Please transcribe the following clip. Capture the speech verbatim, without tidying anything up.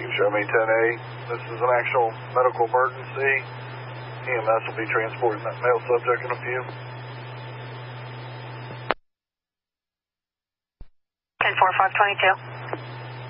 Show me ten A. This is an actual medical emergency. E M S will be transporting that male subject in a few. ten four five twenty-two.